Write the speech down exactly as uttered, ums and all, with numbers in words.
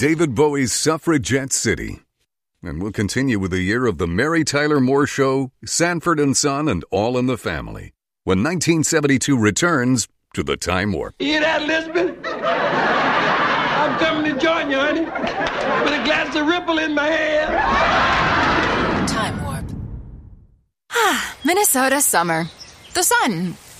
David Bowie's Suffragette City. And we'll continue with a year of the Mary Tyler Moore Show, Sanford and Son, and All in the Family, when nineteen seventy-two returns to the Time Warp. You hear that, Elizabeth? I'm coming to join you, honey, with a glass of Ripple in my hand. Time Warp. Ah, Minnesota summer. The sun.